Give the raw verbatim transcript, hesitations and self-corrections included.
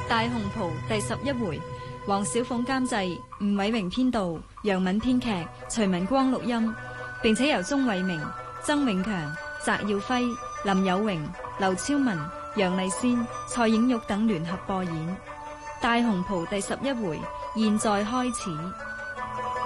大紅袍第十一回，黃小鳳監製，吳偉榮編導，楊敏編劇，徐文光錄音，並且由鍾偉明、曾永強、翟耀輝、林有榮、劉超文、楊麗仙、蔡影玉等聯合播演。大紅袍第十一回，現在開始。